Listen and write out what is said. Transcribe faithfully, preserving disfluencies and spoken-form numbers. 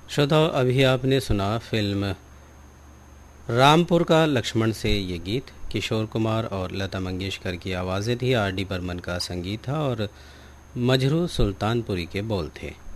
श्रोताओं, अभी आपने सुना फिल्म रामपुर का लक्ष्मण से ये गीत। किशोर कुमार और लता मंगेशकर की आवाज़ें थी, आर डी बर्मन का संगीत था और मजरू सुल्तानपुरी के बोल थे।